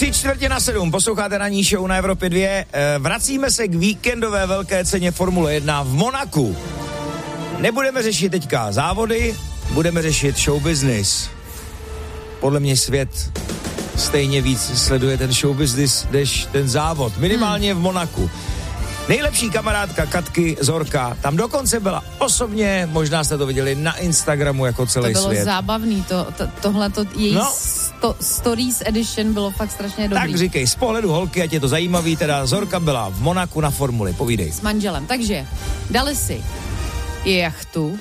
6:45, posloucháte ranní show na Evropě 2. Vracíme se k víkendové velké ceně Formule 1 v Monaku. Nebudeme řešit teďka závody, budeme řešit show business. Podle mě svět stejně víc sleduje ten show business než ten závod. Minimálně v Monaku. Nejlepší kamarádka Katky, Zorka, tam dokonce byla osobně, možná jste to viděli na Instagramu jako celý svět. To bylo zábavný, tohleto její Stories Edition bylo fakt strašně dobrý. Tak říkej, z pohledu holky, ať je to zajímavý, teda Zorka byla v Monaku na formuli, povídej. S manželem, takže dali si jachtu,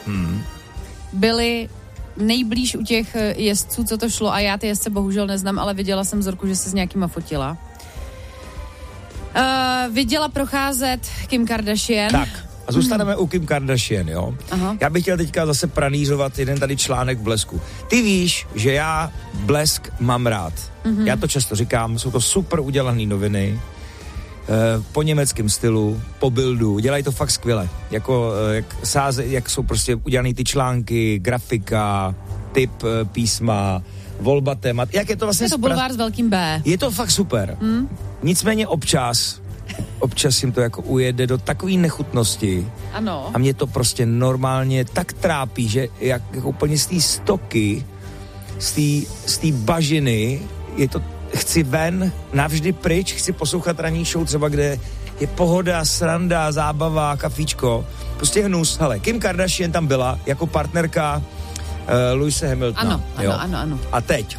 byli nejblíž u těch jezdců, co to šlo, a já ty jezdce bohužel neznám, ale viděla jsem Zorku, že se s nějakýma fotila. Viděla procházet Kim Kardashian. Tak, a zůstaneme u Kim Kardashian, jo? Aha. Já bych chtěl teďka zase pranířovat jeden tady článek v Blesku. Ty víš, že já Blesk mám rád. Já to často říkám, jsou to super udělané noviny, po německém stylu, po buildu, dělají to fakt skvěle. Jak jsou prostě udělané ty články, grafika, typ písma, volba témat. Jak je to vlastně... Je to bulvár s velkým B. Je to fakt super. Nicméně občas jim to jako ujede do takové nechutnosti. Ano. A mě to prostě normálně tak trápí, že jako úplně z té stoky, z té bažiny, je to, chci ven, navždy pryč, chci poslouchat ranní show třeba, kde je pohoda, sranda, zábava, kafíčko. Prostě hnus. Hele, Kim Kardashian tam byla jako partnerka Lewise Hamiltona. Ano. A teď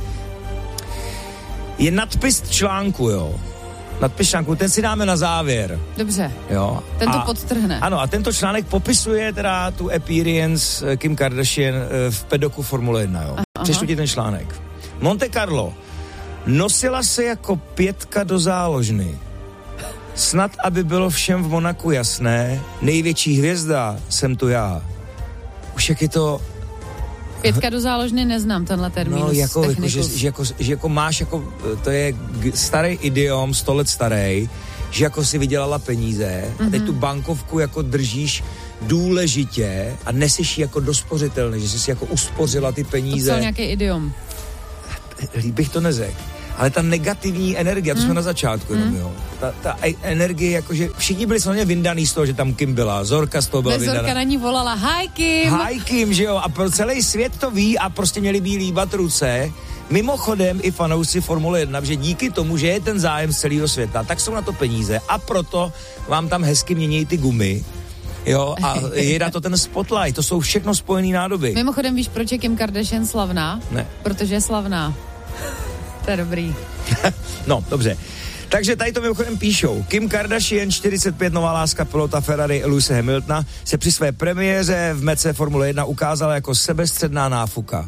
je nadpis článku, jo. Nadpis článku, ten si dáme na závěr. Dobře. Jo. Ten to podtrhne. Ano, a tento článek popisuje teda tu appearance Kim Kardashian v pedoku Formule 1, jo. Přečtu ti ten článek. Monte Carlo. Nosila se jako pětka do záložny. Snad, aby bylo všem v Monaku jasné, největší hvězda jsem tu já. Už jak je to... Pětka do záložny neznám, tenhle termín. No, že jako máš, jako, to je starý idiom, 100 let starý, že jako si vydělala peníze a teď tu bankovku jako držíš důležitě a neseš ji jako dospořitelný, že jsi si jako uspořila ty peníze. To je nějaký idiom. Líp bych to neřekl. Ale ta negativní energie, to jsme na začátku jenom, jo. Ta energie, jakože všichni byli samozřejmě vyndaný z toho, že tam Kim byla. Zorka z toho byla vyndaná. Zorka na ní volala, hi Kim. Hi Kim, že jo. A pro celý svět to ví a prostě měli by líbat ruce. Mimochodem i fanoušci Formule 1, že díky tomu, že je ten zájem z celého světa, tak jsou na to peníze a proto vám tam hezky mění ty gumy. Jo, a je na to ten spotlight. To jsou všechno spojený nádoby. Mimochodem víš, proč je Kim Kardashian slavná? Ne. Protože je slavná. To je dobrý. No, dobře. Takže tady to mimochodem píšou. Kim Kardashian, 45, nová láska pilota Ferrari Lewise Hamiltona, se při své premiéře v mece Formule 1 ukázala jako sebestředná náfuka.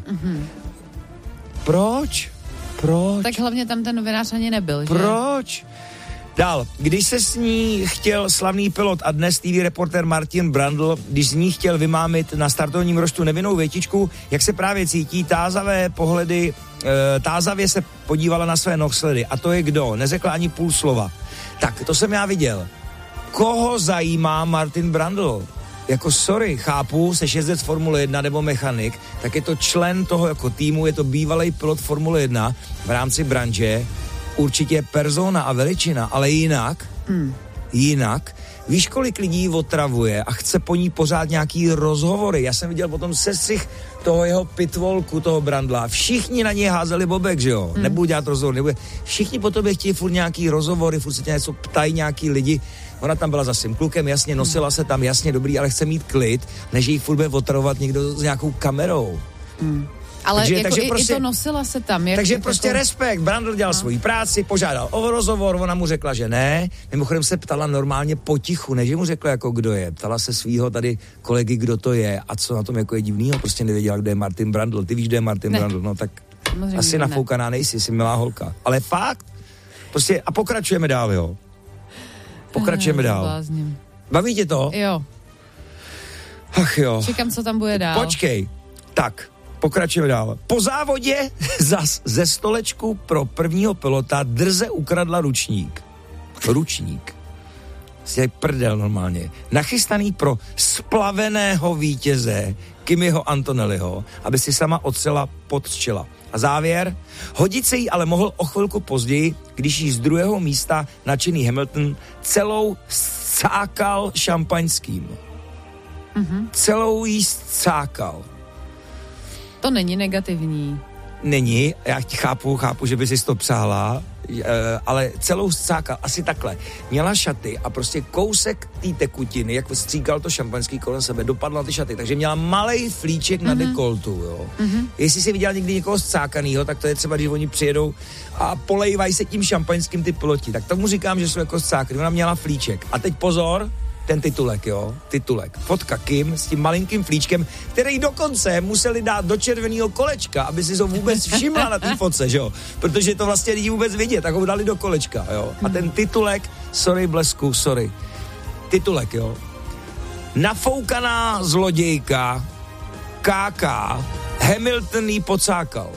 Proč? Tak hlavně tam ten novinář ani nebyl, že? Proč? Dál, když se s ní chtěl slavný pilot a dnes TV reportér Martin Brundle, když z ní chtěl vymámit na startovním roštu nevinnou větičku, jak se právě cítí, tázavě se podívala na své nohsledy. A to je kdo? Neřekla ani půl slova. Tak, to jsem já viděl. Koho zajímá Martin Brundle? Jako sorry, chápu, seš jezdec Formule 1 nebo mechanik, tak je to člen toho jako týmu, je to bývalý pilot Formule 1 v rámci branže, určitě persona a veličina, ale jinak, víš, kolik lidí otravuje a chce po ní pořád nějaký rozhovory. Já jsem viděl potom sestřih toho jeho pitvolku, toho Brandla. Všichni na něj házeli bobek, že jo? Nebudu dělat rozhovor, všichni po tobě chtějí furt nějaký rozhovory, furt se tě něco ptají nějaký lidi. Ona tam byla za svým klukem, jasně, nosila se tam, jasně, dobrý, ale chce mít klid, než jí furt bude otravovat někdo s nějakou kamerou. Ale takže, jako takže prostě, i to nosila se tam. Takže prostě respekt. Brundle dělal svoji práci, požádal o rozhovor, ona mu řekla, že ne. Mimochodem se ptala normálně potichu, než mu řekla jako kdo je. Ptala se svýho tady kolegy, kdo to je a co na tom jako je divnýho. Prostě nevěděla, kdo je Martin Brundle. Ty víš, kdo je Martin Brundle, no tak samozřejmě asi nafoukaná nejsi, jsi milá holka. Ale fakt, prostě a pokračujeme dál, jo. Pokračujeme dál. Blázním. Baví tě to? Jo. Ach jo. Čekám, co tam bude dál. Počkej, tak. Pokračujeme dál. Po závodě zas ze stolečku pro prvního pilota drze ukradla ručník. Si je prdel normálně. Nachystaný pro splaveného vítěze Kimiho Antonelliho, aby si sama otřela pod čela. A A závěr, hodit se jí ale mohl o chvilku později, když jí z druhého místa nadšený Hamilton celou scákal šampaňským. Celou jí scákal. To není negativní. Není, já chápu, že by si to přála, ale celou scákal, asi takhle. Měla šaty a prostě kousek té tekutiny, jak stříkal to šampaňský kolem sebe, dopadla ty šaty, takže měla malej flíček na dekoltu, jo. Jestli jsi viděl někdy někoho scákanýho, tak to je třeba, když oni přijedou a polejvají se tím šampaňským ty piloti, tak tomu říkám, že jsou jako scákaný, ona měla flíček. A teď pozor, ten titulek, jo, titulek. Fotka Kim s tím malinkým flíčkem, který dokonce museli dát do červeného kolečka, aby si to vůbec všimla na té fotce, že jo, protože to vlastně lidi vůbec vidět, tak ho dali do kolečka, jo. A ten titulek, sorry blesku, sorry, titulek, jo. Nafoukaná zlodějka KK, Hamilton jí pocákal.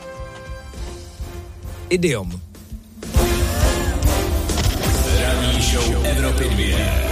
Idiom. Ranní show Evropy 2.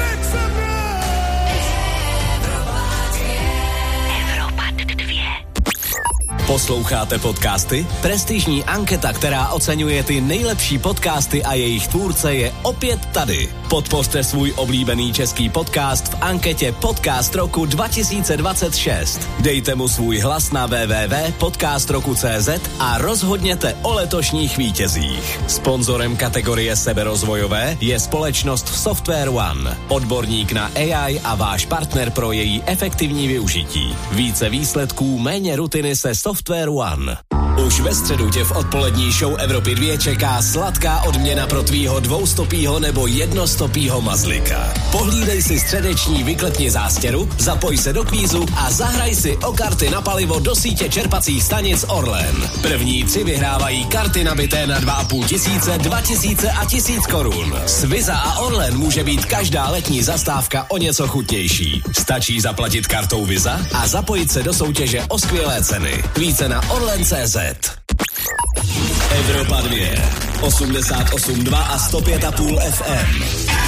Posloucháte podcasty? Prestižní anketa, která oceňuje ty nejlepší podcasty a jejich tvůrce, je opět tady. Podpořte svůj oblíbený český podcast v anketě Podcast roku 2026. Dejte mu svůj hlas na www.podcastroku.cz a rozhodněte o letošních vítězích. Sponzorem kategorie seberozvojové je společnost Software One, odborník na AI a váš partner pro její efektivní využití. Více výsledků, méně rutiny se Software One. Už ve středu tě v odpolední show Evropy 2 čeká sladká odměna pro tvýho dvoustopýho nebo jednostopýho mazlika. Pohlídej si středeční Vyklepni zástěru, zapoj se do kvízu a zahraj si o karty na palivo do sítě čerpacích stanic Orlen. První 3 vyhrávají karty nabité na 2,5 tisíce, 2000 a 1000 korun. S Visa a Orlen může být každá letní zastávka o něco chutnější. Stačí zaplatit kartou Visa a zapojit se do soutěže o skvělé ceny. Více na orlen.cz. Evropa 2, 88,2 a 105,5 FM.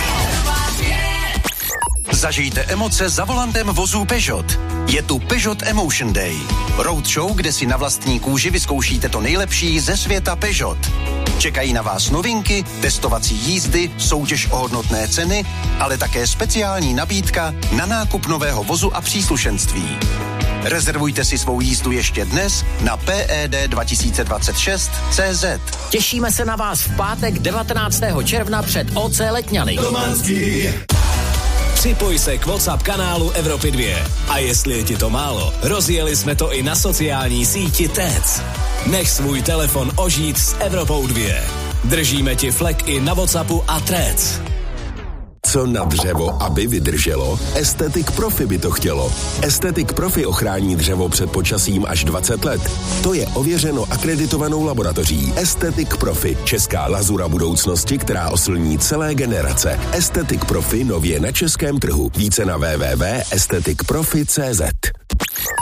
Zažijte emoce za volantem vozů Peugeot. Je tu Peugeot Emotion Day. Roadshow, kde si na vlastní kůži vyzkoušíte to nejlepší ze světa Peugeot. Čekají na vás novinky, testovací jízdy, soutěž o hodnotné ceny, ale také speciální nabídka na nákup nového vozu a příslušenství. Rezervujte si svou jízdu ještě dnes na PED2026.cz. Těšíme se na vás v pátek 19. června před OC Letňany. Připoj se k WhatsApp kanálu Evropy 2. A jestli je ti to málo, rozjeli jsme to i na sociální síti TEC. Nech svůj telefon ožít s Evropou 2. Držíme ti flek i na WhatsAppu a TEC. Co na dřevo, aby vydrželo? Aesthetic Profi by to chtělo. Aesthetic Profi ochrání dřevo před počasím až 20 let. To je ověřeno akreditovanou laboratoří. Aesthetic Profi, česká lazura budoucnosti, která oslní celé generace. Aesthetic Profi nově na českém trhu. Více na www.aestheticprofi.cz.